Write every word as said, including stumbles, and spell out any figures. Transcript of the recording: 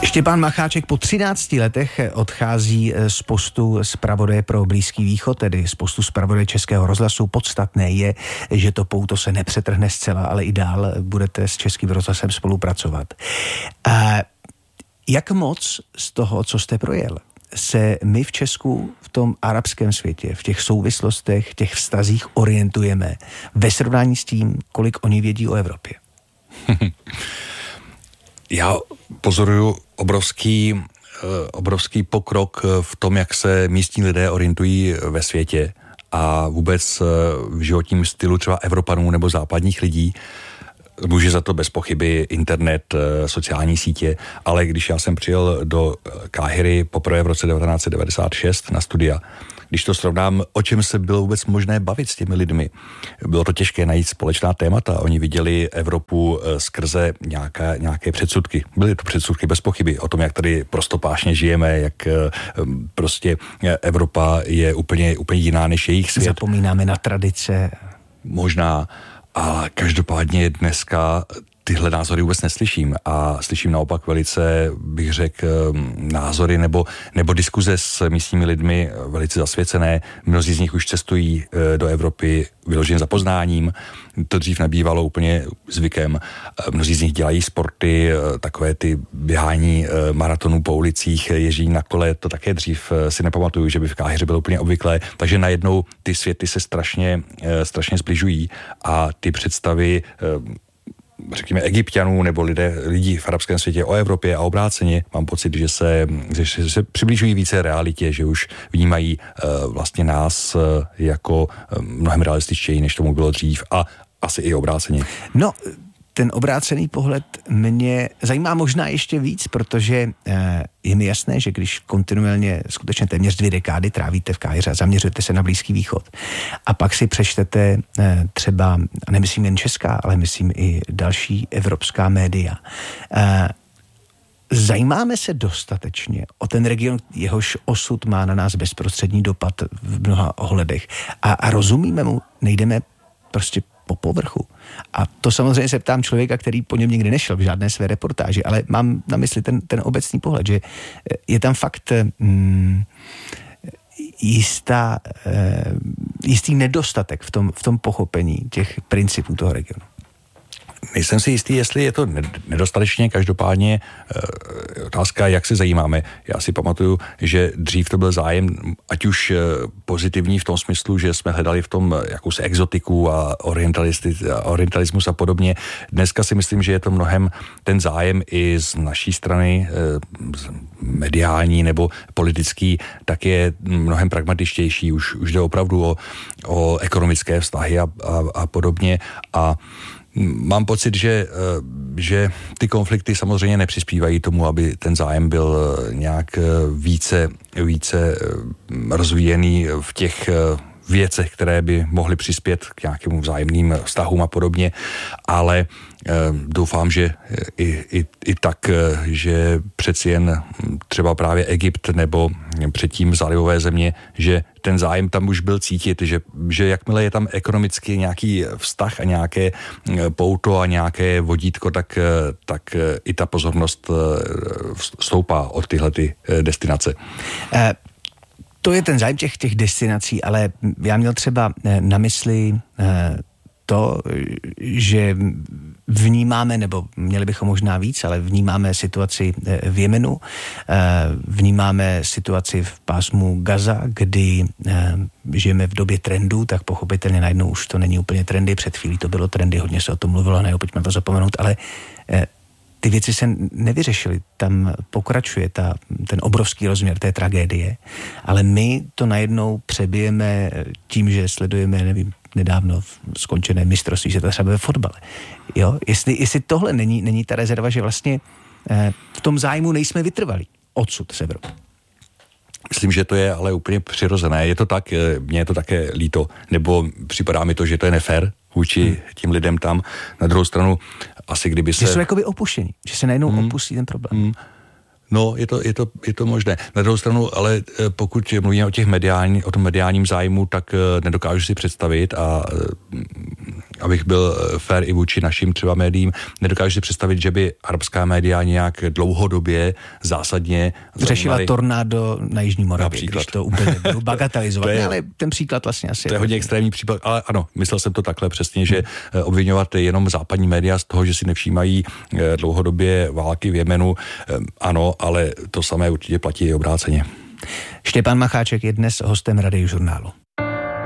Štěpán Macháček po třinácti letech odchází z postu zpravodaje pro Blízký východ, tedy z postu zpravodaje Českého rozhlasu. Podstatné je, že to pouto se nepřetrhne zcela, ale i dál budete s Českým rozhlasem spolupracovat. A jak moc z toho, co jste projel, se my v Česku v tom arabském světě, v těch souvislostech, těch vztazích orientujeme ve srovnání s tím, kolik oni vědí o Evropě? Já pozoruju obrovský, obrovský pokrok v tom, jak se místní lidé orientují ve světě a vůbec v životním stylu třeba Evropanů nebo západních lidí. Může za to bez pochyby internet, sociální sítě, ale když já jsem přijel do Káhiry poprvé v roce devatenáct set devadesát šest na studia, když to srovnám, o čem se bylo vůbec možné bavit s těmi lidmi. Bylo to těžké najít společná témata. Oni viděli Evropu skrze nějaké, nějaké předsudky. Byly to předsudky bez pochyby o tom, jak tady prostopášně žijeme, jak prostě Evropa je úplně, úplně jiná než jejich svět. Zapomínáme na tradice. Možná, ale každopádně dneska tyhle názory vůbec neslyším a slyším naopak velice, bych řekl, názory nebo, nebo diskuze s místními lidmi velice zasvěcené. Mnozí z nich už cestují do Evropy vyloženě za poznáním. To dřív nebývalo úplně zvykem. Mnozí z nich dělají sporty, takové ty běhání maratonů po ulicích, ježdění na kole, to také dřív si nepamatuju, že by v Káhiře bylo úplně obvyklé. Takže najednou ty světy se strašně, strašně zbližují a ty představy řekněme Egypťanů nebo lidé, lidí v arabském světě o Evropě a obráceně, mám pocit, že se, že se přibližují více realitě, že už vnímají uh, vlastně nás uh, jako uh, mnohem realističtěji, než tomu bylo dřív a asi i obráceně. No, ten obrácený pohled mě zajímá možná ještě víc, protože eh, je mi jasné, že když kontinuálně skutečně téměř dvě dekády trávíte v Káhiře a zaměřujete se na Blízký východ a pak si přečtete eh, třeba, a nemyslím jen česká, ale myslím i další evropská média, eh, zajímáme se dostatečně o ten region, jehož osud má na nás bezprostřední dopad v mnoha ohledech a, a rozumíme mu, nejdeme prostě po povrchu. A to samozřejmě se ptám člověka, který po něm nikdy nešel v žádné své reportáži, ale mám na mysli ten, ten obecný pohled, že je tam fakt mm, jistá, eh, jistý nedostatek v tom, v tom pochopení těch principů toho regionu. Nejsem si jistý, jestli je to nedostatečně, každopádně e, otázka, jak se zajímáme. Já si pamatuju, že dřív to byl zájem, ať už e, pozitivní v tom smyslu, že jsme hledali v tom jakousi exotiku a orientalismus a podobně. Dneska si myslím, že je to mnohem ten zájem i z naší strany, e, mediální nebo politický, tak je mnohem pragmatičtější. Už, už jde opravdu o, o ekonomické vztahy a, a, a podobně a mám pocit, že, že ty konflikty samozřejmě nepřispívají tomu, aby ten zájem byl nějak více, více rozvíjený v těch věcech, které by mohly přispět k nějakému vzájemným vztahům a podobně, ale doufám, že i, i, i tak, že přeci jen třeba právě Egypt nebo předtím zálivové země, že ten zájem tam už byl cítit, že, že jakmile je tam ekonomicky nějaký vztah a nějaké pouto a nějaké vodítko, tak, tak i ta pozornost stoupá od tyhle ty destinace. Eh. To je ten zájem těch, těch destinací, ale já měl třeba na mysli to, že vnímáme, nebo měli bychom možná víc, ale vnímáme situaci v Jemenu, vnímáme situaci v pásmu Gaza, kdy žijeme v době trendů, tak pochopitelně najednou už to není úplně trendy, před chvílí to bylo trendy, hodně se o tom mluvilo, ne, pojďme to zapomenout, ale ty věci se nevyřešily, tam pokračuje ta, ten obrovský rozměr té tragédie, ale my to najednou přebijeme tím, že sledujeme, nevím, nedávno skončené mistrovství světa třeba ve fotbale. Jo? Jestli, jestli tohle není, není ta rezerva, že vlastně eh, v tom zájmu nejsme vytrvalí odsud z Evropy. Myslím, že to je ale úplně přirozené. Je to tak, mně je to také líto, nebo připadá mi to, že to je nefér vůči hmm. tím lidem tam. Na druhou stranu, asi kdyby se... Že jsou jakoby opuštění, že se najednou hmm. opustí ten problém. Hmm. No, je to, je, to, je to možné. Na druhou stranu, ale pokud mluvíme o těch mediální, o tom mediálním zájmu, tak nedokážu si představit, a abych byl fair i vůči našim třeba médiím, nedokážu si představit, že by arabská média nějak dlouhodobě zásadně řešila zajímali... tornádo na Jižní Moravě, Například. Když to úplně budu bagatelizovat. je, ale ten příklad vlastně asi... To je hodně extrémní případ, ale ano, myslel jsem to takhle přesně, že hmm. obvinovat jenom západní média z toho, že si nevšímají dlouhodobě války v Jemenu, ano, ale to samé určitě platí i obráceně. Štěpán Macháček je dnes hostem Radiožurnálu.